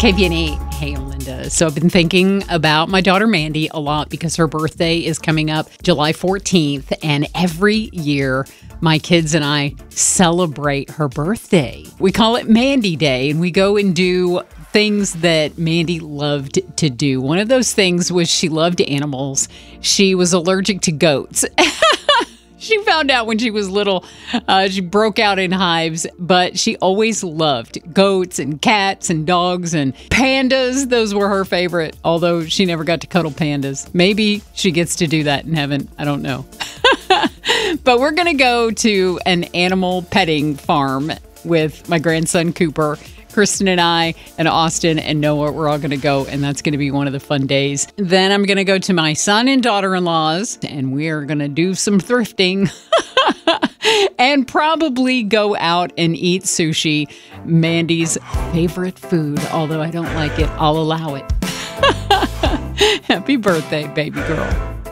KBNE. Hey, Linda. So I've been thinking about my daughter Mandy a lot because her birthday is coming up July 14th. And every year, my kids and I celebrate her birthday. We call it Mandy Day, and we go and do things that Mandy loved to do. One of those things was she loved animals. She was allergic to goats. She found out when she was little. She broke out in hives, but she always loved goats and cats and dogs and pandas. Those were her favorite, although she never got to cuddle pandas. Maybe she gets to do that in heaven. I don't know. But we're going to go to an animal petting farm with my grandson, Cooper. Kristen and I and Austin and Noah, we're all going to go, and that's going to be one of the fun days. Then I'm going to go to my son and daughter-in-law's, and we're going to do some thrifting and probably go out and eat sushi, Mandy's favorite food. Although I don't like it, I'll allow it. Happy birthday, baby girl.